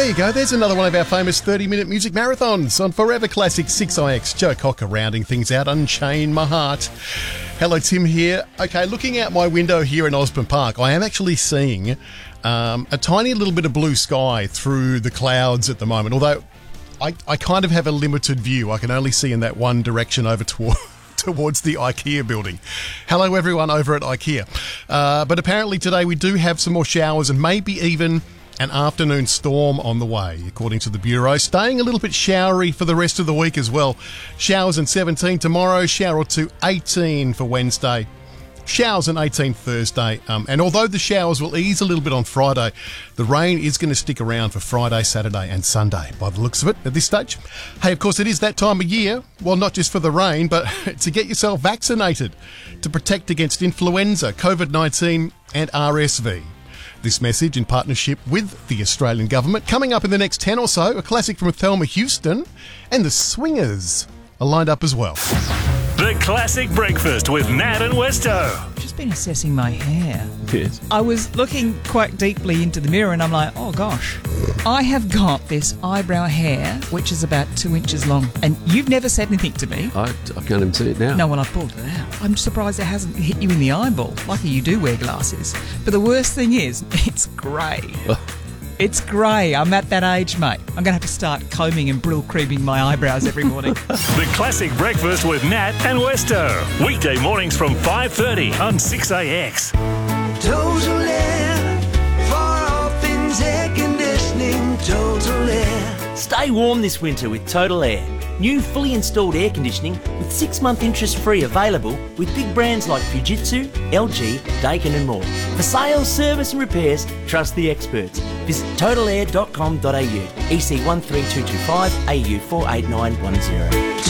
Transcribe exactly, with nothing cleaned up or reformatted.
There you go. There's another one of our famous thirty-minute music marathons on Forever Classic six I X. Joe Cocker rounding things out. Unchain My Heart. Hello, Tim here. Okay, looking out my window here in Osborne Park, I am actually seeing um, a tiny little bit of blue sky through the clouds at the moment, although I, I kind of have a limited view. I can only see in that one direction over toward... towards the IKEA building. Hello everyone over at IKEA. Uh, but apparently today we do have some more showers and maybe even an afternoon storm on the way, according to the Bureau. Staying a little bit showery for the rest of the week as well. Showers in seventeen tomorrow, shower or two eighteen for Wednesday. Showers on eighteen Thursday. Um, and although the showers will ease a little bit on Friday, the rain is going to stick around for Friday, Saturday and Sunday by the looks of it at this stage. Hey, of course, it is that time of year. Well, not just for the rain, but to get yourself vaccinated to protect against influenza, COVID nineteen and R S V. This message in partnership with the Australian government. Coming up in the next ten or so, a classic from Thelma Houston and the Swingers are lined up as well. The Classic Breakfast with Nat and Westo. I've just been assessing my hair. Yes. I was looking quite deeply into the mirror and I'm like, oh gosh, I have got this eyebrow hair which is about two inches long. And you've never said anything to me. I, I can't even see it now. No, when I pulled it out. I'm surprised it hasn't hit you in the eyeball. Lucky you do wear glasses. But the worst thing is, it's grey. It's grey. I'm at that age, mate. I'm going to have to start combing and brill creaming my eyebrows every morning. The Classic Breakfast with Nat and Westo. Weekday mornings from five thirty on six A X. Total Air, for all things air conditioning, Total Air. Stay warm this winter with Total Air. New fully installed air conditioning with six-month interest-free available with big brands like Fujitsu, L G, Daikin and more. For sales, service and repairs, trust the experts. Visit total air dot com dot a u, E C one three two two five, A U four eight nine one zero.